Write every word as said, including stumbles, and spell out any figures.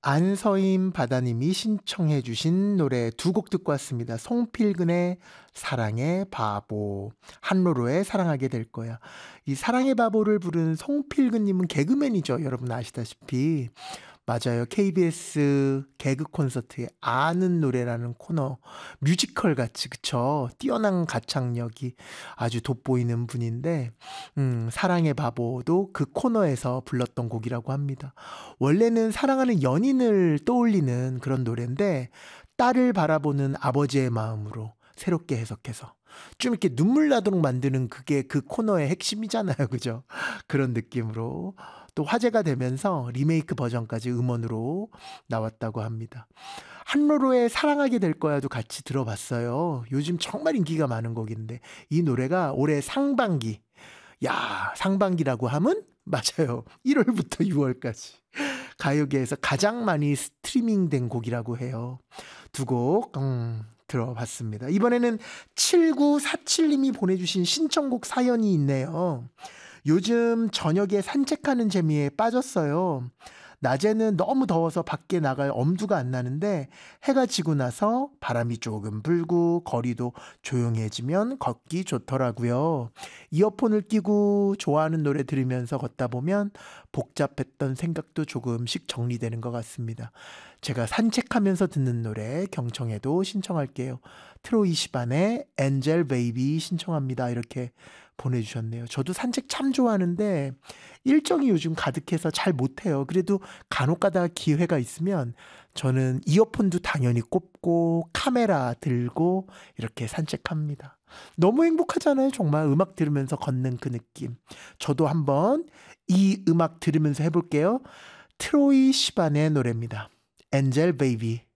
안서임 바다님이 신청해 주신 노래 두 곡 듣고 왔습니다. 송필근의 사랑의 바보, 한로로의 사랑하게 될 거야. 이 사랑의 바보를 부른 송필근 님은 개그맨이죠. 여러분 아시다시피. 맞아요. 케이비에스 개그 콘서트에 아는 노래라는 코너, 뮤지컬 같이, 그쵸? 뛰어난 가창력이 아주 돋보이는 분인데, 음, 사랑의 바보도 그 코너에서 불렀던 곡이라고 합니다. 원래는 사랑하는 연인을 떠올리는 그런 노래인데, 딸을 바라보는 아버지의 마음으로 새롭게 해석해서 좀 이렇게 눈물 나도록 만드는 그게 그 코너의 핵심이잖아요. 그죠? 그런 느낌으로 또 화제가 되면서 리메이크 버전까지 음원으로 나왔다고 합니다. 한로로의 사랑하게 될 거야도 같이 들어봤어요. 요즘 정말 인기가 많은 곡인데 이 노래가 올해 상반기, 야, 상반기라고 하면 맞아요. 일월부터 유월까지 가요계에서 가장 많이 스트리밍된 곡이라고 해요. 두 곡 음, 들어봤습니다. 이번에는 칠구사칠 님이 보내주신 신청곡 사연이 있네요. 요즘 저녁에 산책하는 재미에 빠졌어요. 낮에는 너무 더워서 밖에 나갈 엄두가 안 나는데 해가 지고 나서 바람이 조금 불고 거리도 조용해지면 걷기 좋더라고요. 이어폰을 끼고 좋아하는 노래 들으면서 걷다 보면 복잡했던 생각도 조금씩 정리되는 것 같습니다. 제가 산책하면서 듣는 노래 경청에도 신청할게요. 트로이 시반의 엔젤 베이비 신청합니다. 이렇게 보내주셨네요. 저도 산책 참 좋아하는데 일정이 요즘 가득해서 잘 못해요. 그래도 간혹 가다가 기회가 있으면 저는 이어폰도 당연히 꼽고 카메라 들고 이렇게 산책합니다. 너무 행복하잖아요. 정말 음악 들으면서 걷는 그 느낌. 저도 한번 이 음악 들으면서 해볼게요. 트로이 시반의 노래입니다. 엔젤 베이비.